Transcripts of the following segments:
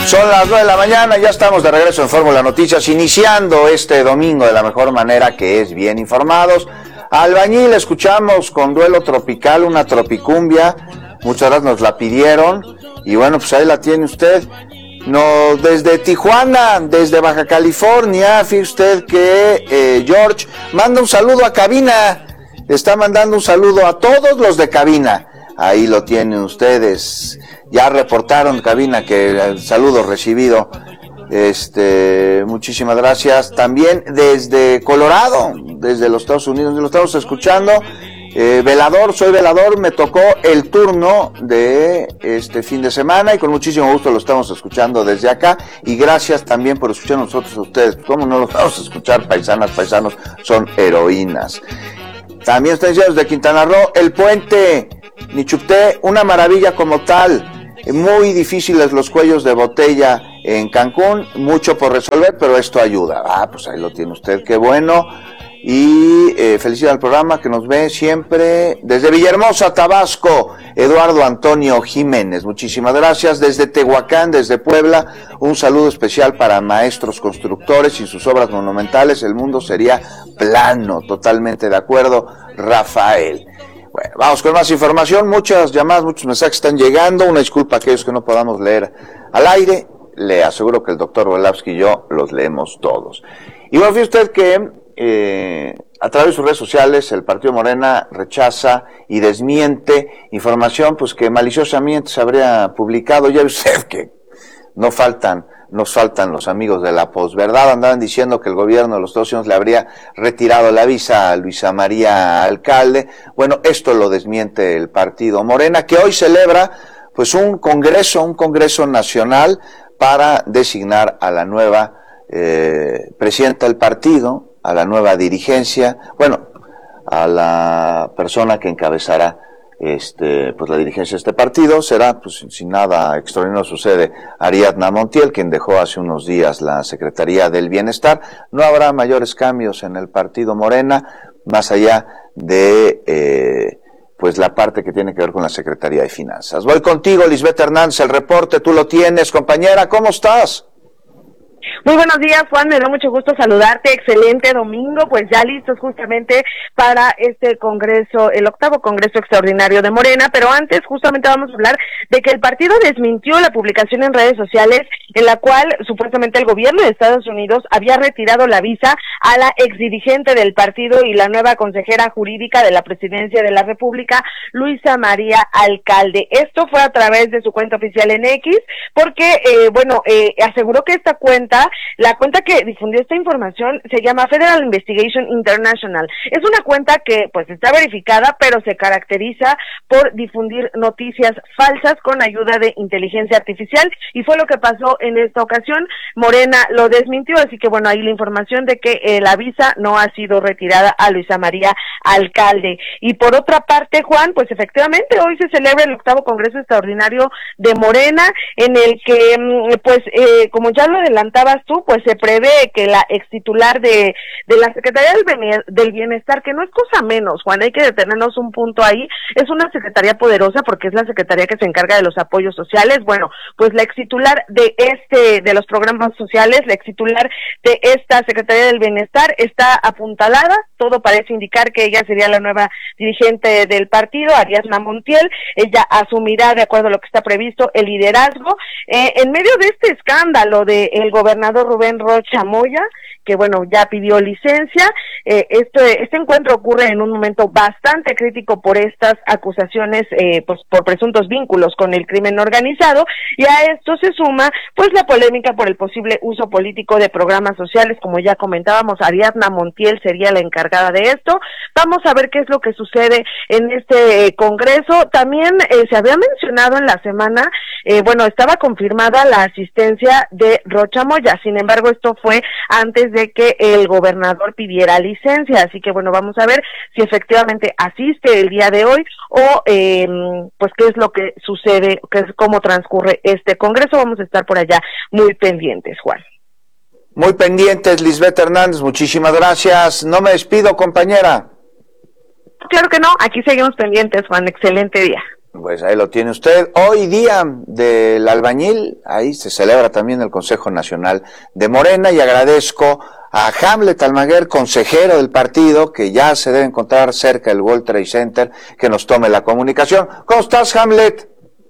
Son las 9 de la mañana, ya estamos de regreso en Fórmula Noticias, iniciando este domingo de la mejor manera, que es bien informados. Albañil, escuchamos con Duelo Tropical, una tropicumbia, muchas gracias, nos la pidieron, y bueno, pues ahí la tiene usted. No, desde Tijuana, desde Baja California, fíjese usted que George manda un saludo a cabina, está mandando un saludo a todos los de cabina. Ahí lo tienen ustedes, ya reportaron cabina que el saludo recibido, muchísimas gracias. También desde Colorado, desde los Estados Unidos, lo estamos escuchando. Velador, soy velador, me tocó el turno de este fin de semana y con muchísimo gusto lo estamos escuchando desde acá, y gracias también por escuchar a nosotros a ustedes. ¿Cómo no los vamos a escuchar? Paisanas, paisanos, son heroínas. También están diciendo desde Quintana Roo, el puente Nichupté, una maravilla como tal, muy difíciles los cuellos de botella en Cancún, mucho por resolver, pero esto ayuda. Pues ahí lo tiene usted, qué bueno. Y felicidad al programa que nos ve siempre desde Villahermosa, Tabasco, Eduardo Antonio Jiménez, muchísimas gracias. Desde Tehuacán, desde Puebla, un saludo especial para maestros constructores y sus obras monumentales, el mundo sería plano, totalmente de acuerdo, Rafael. Bueno, vamos con más información, muchas llamadas, muchos mensajes están llegando, una disculpa a aquellos que no podamos leer al aire, le aseguro que el doctor Volavsky y yo los leemos todos. Y bueno, fíjese usted que a través de sus redes sociales el partido Morena rechaza y desmiente información pues que maliciosamente se habría publicado. Ya ve usted que nos faltan los amigos de la posverdad, andaban diciendo que el gobierno de los Estados Unidos le habría retirado la visa a Luisa María Alcalde. Bueno, esto lo desmiente el partido Morena, que hoy celebra pues un congreso nacional para designar a la nueva presidenta del partido, a la nueva dirigencia, bueno, a la persona que encabezará pues la dirigencia de este partido. Será, pues si nada extraordinario sucede, Ariadna Montiel, quien dejó hace unos días la Secretaría del Bienestar. No habrá mayores cambios en el partido Morena, más allá de pues la parte que tiene que ver con la Secretaría de Finanzas. Voy contigo, Lisbeth Hernández, el reporte, tú lo tienes, compañera, ¿cómo estás? Muy buenos días, Juan, me da mucho gusto saludarte, excelente domingo, pues ya listos justamente para este congreso, el 8º Congreso Extraordinario de Morena, pero antes justamente vamos a hablar de que el partido desmintió la publicación en redes sociales en la cual supuestamente el gobierno de Estados Unidos había retirado la visa a la exdirigente del partido y la nueva consejera jurídica de la Presidencia de la República, Luisa María Alcalde. Esto fue a través de su cuenta oficial en X, porque, aseguró que esta cuenta, la cuenta que difundió esta información se llama Federal Investigation International. Es una cuenta que pues está verificada, pero se caracteriza por difundir noticias falsas con ayuda de inteligencia artificial, y fue lo que pasó en esta ocasión. Morena lo desmintió, así que bueno, ahí la información de que la visa no ha sido retirada a Luisa María Alcalde. Y por otra parte, Juan, pues efectivamente hoy se celebra el 8º Congreso Extraordinario de Morena, en el que como ya lo adelantabas tú, pues se prevé que la extitular de la Secretaría del Bienestar, que no es cosa menos, Juan, hay que detenernos un punto ahí, es una secretaría poderosa porque es la secretaría que se encarga de los apoyos sociales. Bueno, pues la extitular de los programas sociales, la extitular de esta Secretaría del Bienestar está apuntalada, todo parece indicar que ella sería la nueva dirigente del partido, Ariadna Montiel. Ella asumirá, de acuerdo a lo que está previsto, el liderazgo en medio de este escándalo del gobernador Rubén Rocha Moya, que bueno, ya pidió licencia. Este encuentro ocurre en un momento bastante crítico por estas acusaciones, pues por presuntos vínculos con el crimen organizado, y a esto se suma pues la polémica por el posible uso político de programas sociales. Como ya comentábamos, Ariadna Montiel sería la encargada de esto. Vamos a ver qué es lo que sucede en este congreso. También se había mencionado en la semana, estaba confirmada la asistencia de Rocha Moya, sin embargo esto fue antes de que el gobernador pidiera licencia, así que bueno, vamos a ver si efectivamente asiste el día de hoy o pues qué es lo que sucede, cómo transcurre este congreso. Vamos a estar por allá muy pendientes, Juan. Muy pendientes, Lisbeth Hernández, muchísimas gracias. No me despido, compañera. Claro que no, aquí seguimos pendientes, Juan, excelente día. Pues ahí lo tiene usted. Hoy día del albañil, ahí se celebra también el Consejo Nacional de Morena, y agradezco a Hamlet Almaguer, consejero del partido, que ya se debe encontrar cerca del World Trade Center, que nos tome la comunicación. ¿Cómo estás, Hamlet?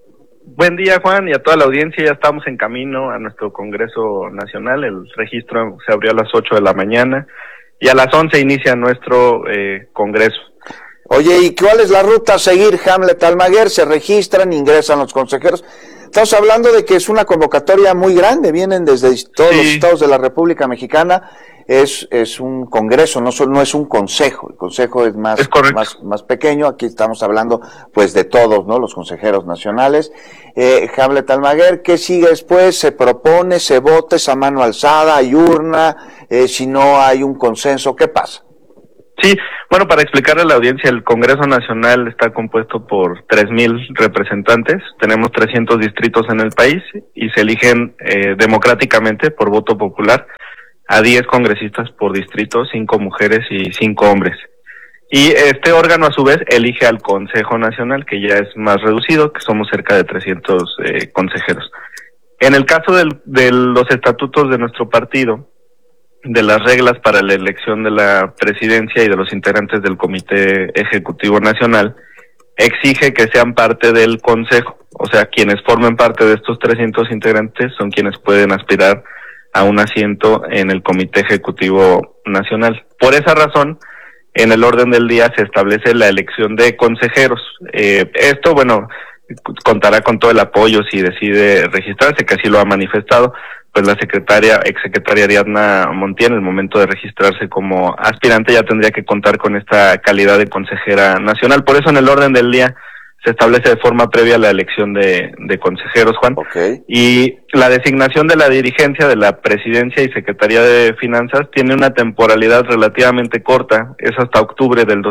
Buen día, Juan, y a toda la audiencia. Ya estamos en camino a nuestro Congreso Nacional. El registro se abrió a las 8 de la mañana y a las 11 inicia nuestro Congreso. Oye, ¿y cuál es la ruta a seguir, Hamlet Almaguer? ¿Se registran, ingresan los consejeros? Estamos hablando de que es una convocatoria muy grande, vienen desde todos los estados de la República Mexicana. Es un congreso, no es un consejo. El consejo es más pequeño. Aquí estamos hablando pues de todos, ¿no? Los consejeros nacionales. Hamlet Almaguer, ¿qué sigue después? ¿Se propone, se vota, es a mano alzada, hay urna? Si no hay un consenso, ¿qué pasa? Sí, bueno, para explicarle a la audiencia, el Congreso Nacional está compuesto por 3,000 representantes. Tenemos 300 distritos en el país y se eligen democráticamente por voto popular a 10 congresistas por distrito, 5 mujeres y 5 hombres. Y este órgano a su vez elige al Consejo Nacional, que ya es más reducido, que somos cerca de 300 consejeros. En el caso de los estatutos de nuestro partido, de las reglas para la elección de la presidencia y de los integrantes del Comité Ejecutivo Nacional, exige que sean parte del Consejo. O sea, quienes formen parte de estos 300 integrantes son quienes pueden aspirar a un asiento en el Comité Ejecutivo Nacional. Por esa razón, en el orden del día se establece la elección de consejeros. Esto, bueno, contará con todo el apoyo si decide registrarse, que así lo ha manifestado, pues la exsecretaria Ariadna Montiel, en el momento de registrarse como aspirante, ya tendría que contar con esta calidad de consejera nacional. Por eso en el orden del día se establece de forma previa la elección de consejeros, Juan. Okay. Y la designación de la dirigencia de la Presidencia y Secretaría de Finanzas tiene una temporalidad relativamente corta, es hasta octubre del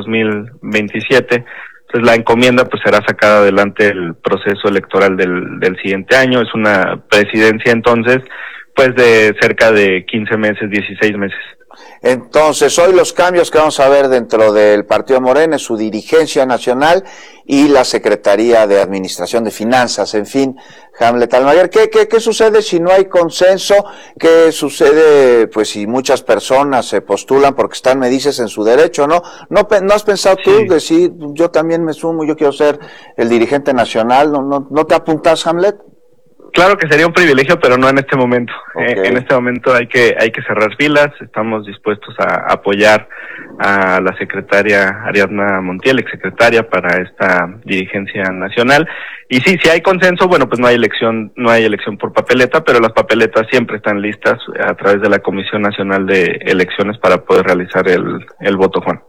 2027. Entonces la encomienda pues será sacada adelante el proceso electoral del siguiente año. Es una presidencia entonces pues de cerca de 15 meses, 16 meses. Entonces, hoy los cambios que vamos a ver dentro del Partido Morena es su dirigencia nacional y la Secretaría de Administración de Finanzas. En fin, Hamlet Almaguer, ¿qué sucede si no hay consenso? ¿Qué sucede, pues, si muchas personas se postulan porque están, me dices, en su derecho, ¿no? ¿No has pensado tú decir, yo también me sumo, yo quiero ser el dirigente nacional? ¿No te apuntas, Hamlet? Claro que sería un privilegio, pero no en este momento. Okay. En este momento hay que cerrar filas. Estamos dispuestos a apoyar a la secretaria Ariadna Montiel, exsecretaria, para esta dirigencia nacional. Y sí, si hay consenso, bueno, pues no hay elección por papeleta, pero las papeletas siempre están listas a través de la Comisión Nacional de Elecciones para poder realizar el voto, Juan.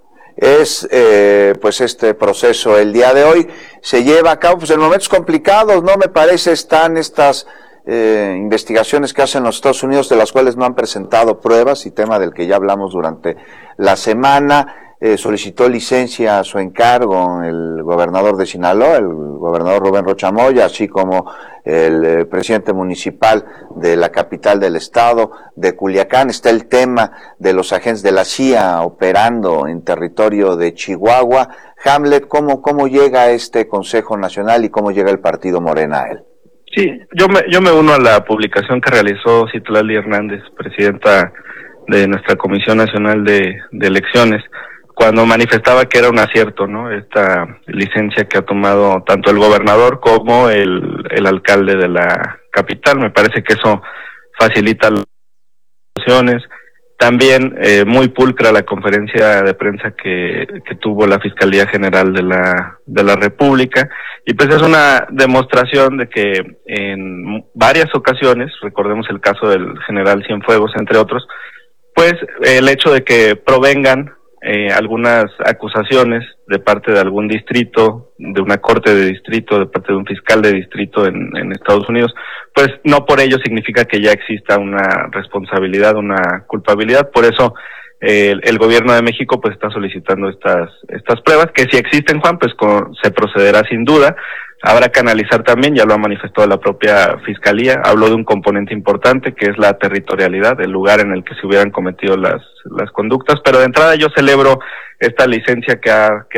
Pues este proceso el día de hoy se lleva a cabo pues en momentos complicados, ¿no? Me parece están estas investigaciones que hacen los Estados Unidos, de las cuales no han presentado pruebas, y tema del que ya hablamos durante la semana. Solicitó licencia a su encargo el gobernador de Sinaloa, el gobernador Rubén Rocha Moya, así como el presidente municipal de la capital del estado, de Culiacán. Está el tema de los agentes de la CIA operando en territorio de Chihuahua. Hamlet, ¿cómo llega este Consejo Nacional y cómo llega el Partido Morena a él? Sí, yo me uno a la publicación que realizó Citlali Hernández, presidenta de nuestra Comisión Nacional de Elecciones, cuando manifestaba que era un acierto, ¿no? Esta licencia que ha tomado tanto el gobernador como el alcalde de la capital. Me parece que eso facilita las situaciones. También muy pulcra la conferencia de prensa que tuvo la Fiscalía General de la República, y pues es una demostración de que en varias ocasiones, recordemos el caso del general Cienfuegos, entre otros, pues el hecho de que provengan algunas acusaciones de parte de algún distrito, de una corte de distrito, de parte de un fiscal de distrito en Estados Unidos, pues no por ello significa que ya exista una responsabilidad, una culpabilidad. Por eso el gobierno de México pues está solicitando estas pruebas, que si existen, Juan, pues se procederá sin duda. Habrá que analizar también, ya lo ha manifestado la propia Fiscalía, habló de un componente importante que es la territorialidad, el lugar en el que se hubieran cometido las conductas, pero de entrada yo celebro esta licencia que ha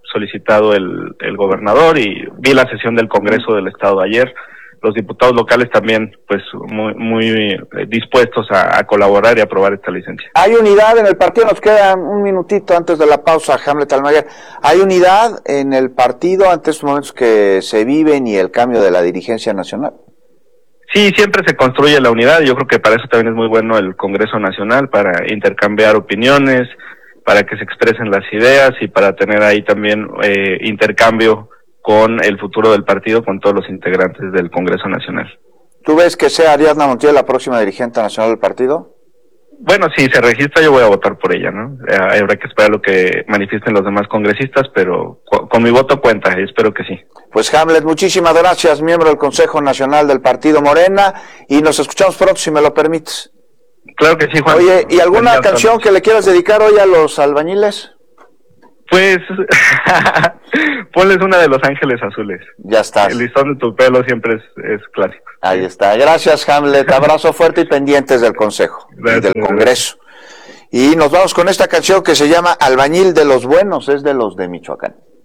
solicitado el gobernador, y vi la sesión del Congreso del Estado ayer. Los diputados locales también, pues, muy dispuestos a colaborar y aprobar esta licencia. ¿Hay unidad en el partido? Nos queda un minutito antes de la pausa, Hamlet Almaguer. ¿Hay unidad en el partido ante estos momentos que se viven y el cambio de la dirigencia nacional? Sí, siempre se construye la unidad. Yo creo que para eso también es muy bueno el Congreso Nacional, para intercambiar opiniones, para que se expresen las ideas y para tener ahí también intercambio con el futuro del partido, con todos los integrantes del Congreso Nacional. ¿Tú ves que sea Ariadna Montiel la próxima dirigente nacional del partido? Bueno, si se registra yo voy a votar por ella, ¿no? Habrá que esperar lo que manifiesten los demás congresistas, pero con mi voto cuenta, y espero que sí. Pues Hamlet, muchísimas gracias, miembro del Consejo Nacional del Partido Morena, y nos escuchamos pronto, si me lo permites. Claro que sí, Juan. Oye, ¿y alguna canción que le quieras dedicar hoy a los albañiles? Pues, ponles una de Los Ángeles Azules. Ya estás. El listón de tu pelo siempre es clásico. Ahí está. Gracias, Hamlet. Abrazo fuerte y pendientes del Consejo. Gracias, y del Congreso. Y nos vamos con esta canción que se llama Albañil de los Buenos, es de los de Michoacán.